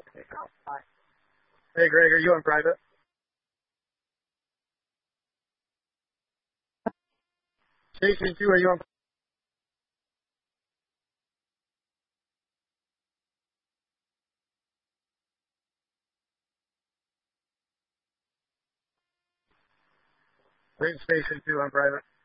Hey, Greg, are you on private? Station 2, are you on Station 2 on private?